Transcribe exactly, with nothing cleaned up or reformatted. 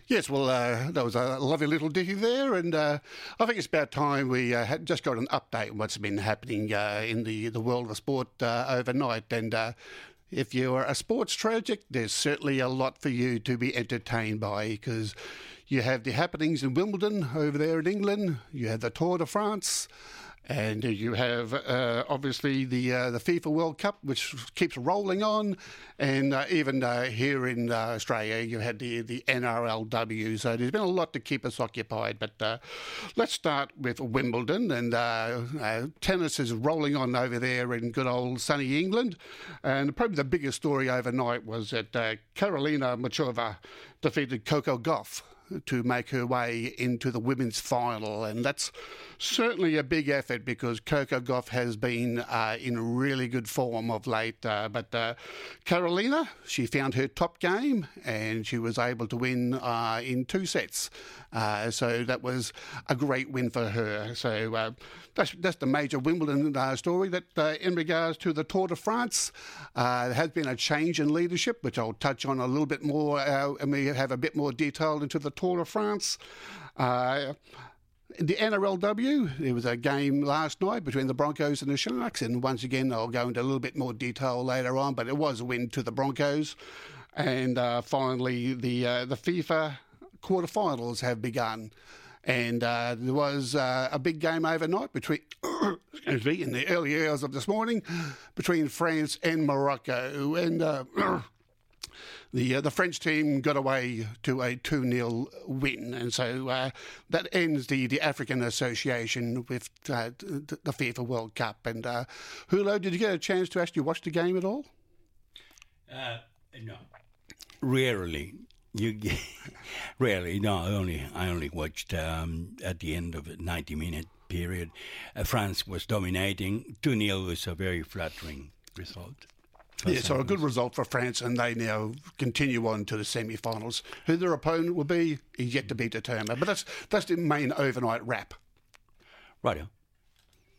Yes, well, uh, that was a lovely little ditty there, and uh, I think it's about time we uh, had just got an update on what's been happening uh, in the, the world of sport uh, overnight. And uh, if you're a sports tragic, there's certainly a lot for you to be entertained by, because you have the happenings in Wimbledon over there in England, you have the Tour de France, and you have uh, obviously the uh, the FIFA World Cup, which keeps rolling on, and uh, even uh, here in uh, Australia, you had the the N R L W. So there's been a lot to keep us occupied. But uh, let's start with Wimbledon, and uh, uh, tennis is rolling on over there in good old sunny England. And probably the biggest story overnight was that uh, Karolina Muchova defeated Coco Gauff to make her way into the women's final, and that's certainly a big effort because Coco Gauff has been uh, in really good form of late. Uh, but uh, Karolina, she found her top game and she was able to win uh, in two sets. Uh, so that was a great win for her. So uh, that's, that's the major Wimbledon uh, story. That uh, in regards to the Tour de France, uh, there has been a change in leadership, which I'll touch on a little bit more, uh, and we have a bit more detail into the Tour de France. Uh, in the N R L W, there was a game last night between the Broncos and the Sharks, and once again, I'll go into a little bit more detail later on, but it was a win to the Broncos. And uh, finally, the uh, the FIFA quarterfinals have begun, and uh, there was uh, a big game overnight between, excuse me, in the early hours of this morning, between France and Morocco, and uh, the uh, the French team got away to a two nil win, and so uh, that ends the, the African Association with uh, the, the FIFA World Cup. And uh, Hulo, did you get a chance to actually watch the game at all? Uh, no, rarely. You rarely no. I only I only watched um, at the end of a ninety minute period. Uh, France was dominating. two nil was a very flattering result. Yeah, so a good result for France, and they now continue on to the semi-finals. Who their opponent will be is yet to be determined. But that's that's the main overnight wrap. Right.